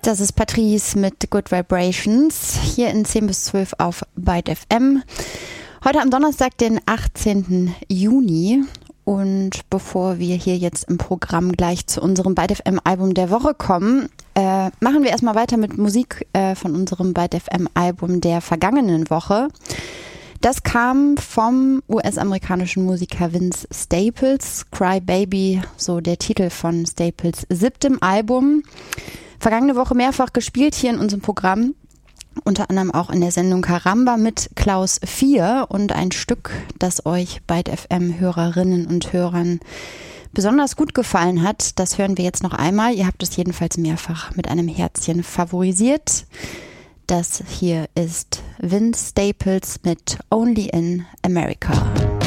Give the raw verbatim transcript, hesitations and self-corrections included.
Das ist Patrice mit Good Vibrations, hier in zehn bis zwölf auf Byte F M. Heute am Donnerstag, den achtzehnten Juni. Und bevor wir hier jetzt im Programm gleich zu unserem Byte F M Album der Woche kommen, äh, machen wir erstmal weiter mit Musik äh, von unserem Byte F M Album der vergangenen Woche. Das kam vom U S-amerikanischen Musiker Vince Staples, Cry Baby, so der Titel von Staples' siebtem Album. Vergangene Woche mehrfach gespielt hier in unserem Programm, unter anderem auch in der Sendung Karamba mit Klaus vier, und ein Stück, das euch Byte F M-Hörerinnen und Hörern besonders gut gefallen hat, das hören wir jetzt noch einmal. Ihr habt es jedenfalls mehrfach mit einem Herzchen favorisiert. Das hier ist Vince Staples mit Only in America.